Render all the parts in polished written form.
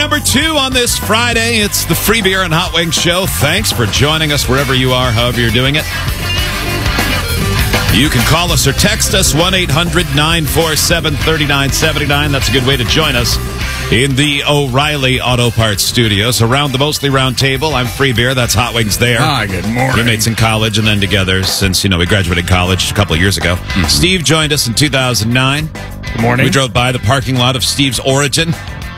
number 2 on this Friday. It's the Free Beer and Hot Wings Show. Thanks for joining us wherever you are, however you're doing it. You can call us or text us, 1-800-947-3979. That's a good way to join us in the O'Reilly Auto Parts Studios. Around the Mostly Round Table, I'm Free Beer. That's Hot Wings there. Hi, good morning. Roommates in college and then together since, we graduated college a couple of years ago. Mm-hmm. Steve joined us in 2009. Good morning. We drove by the parking lot of Steve's origin.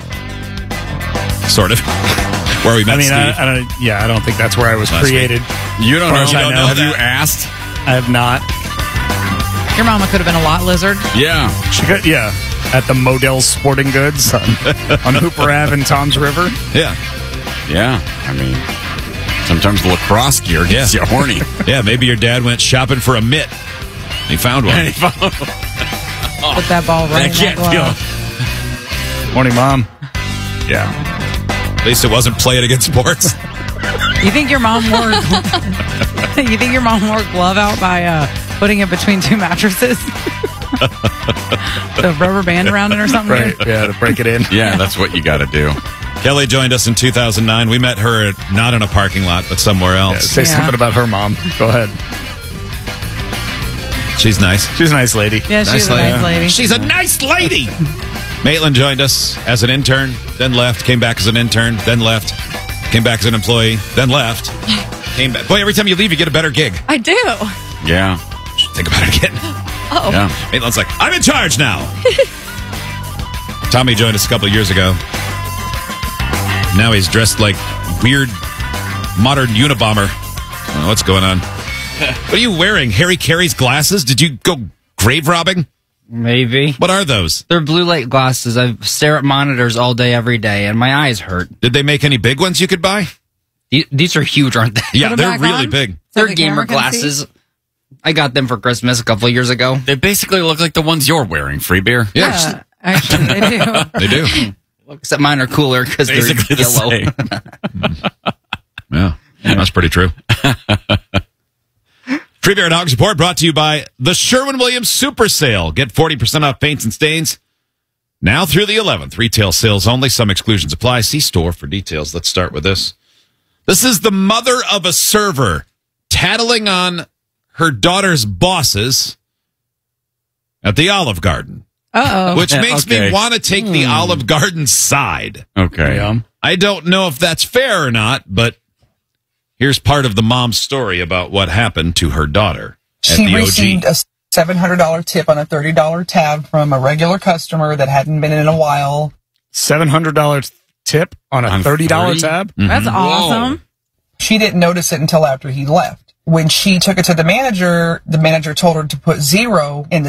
Sort of. Where we met Steve. I don't think that's where I was created. You don't know. Have you asked? I have not. Your mama could have been a lot lizard. Yeah. She could, yeah. At the Modell's Sporting Goods on Hooper Ave and Tom's River. Yeah. Yeah. I mean, sometimes the lacrosse gear gets you horny. Yeah, maybe your dad went shopping for a mitt. He found one. Put that ball right in that glove. Morning, Mom. Yeah. At least it wasn't playing against sports. You think your mom wore glove out by putting it between two mattresses? The rubber band around it or something? Right, yeah, to break it in. Yeah, that's what you got to do. Kelly joined us in 2009. We met her not in a parking lot, but somewhere else. Say something about her mom. Go ahead. She's nice. She's a nice lady. Yeah, she's a nice lady. She's a nice lady. Maitland joined us as an intern, then left, came back as an intern, then left, came back as an employee, then left, came back. Boy, every time you leave, you get a better gig. I do. Yeah. Think about it again. Oh. Yeah. Maitland's like, I'm in charge now. Tommy joined us a couple of years ago. Now he's dressed like weird modern Unabomber. I don't know what's going on. What are you wearing? Harry Carey's glasses? Did you go grave robbing? Maybe. What are those? They're blue light glasses. I stare at monitors all day, every day, and my eyes hurt. Did they make any big ones you could buy? These are huge, aren't they? Yeah, they're really big. They're gamer glasses. I got them for Christmas a couple of years ago. They basically look like the ones you're wearing, Free Beer. Yeah, actually, they do. They do. Except mine are cooler because they're yellow. Yeah, that's pretty true. Free Beer and Hog Support brought to you by the Sherwin-Williams Super Sale. Get 40% off paints and stains now through the 11th. Retail sales only. Some exclusions apply. See store for details. Let's start with this. This is the mother of a server tattling on her daughter's bosses at the Olive Garden. Uh-oh. Which makes me want to take the Olive Garden side. Okay. I don't know if that's fair or not, but here's part of the mom's story about what happened to her daughter at the OG. She received a $700 tip on a $30 tab from a regular customer that hadn't been in a while. $700 tip on a $30 tab? Mm-hmm. That's awesome. She didn't notice it until after he left. When she took it to the manager told her to put 0 in the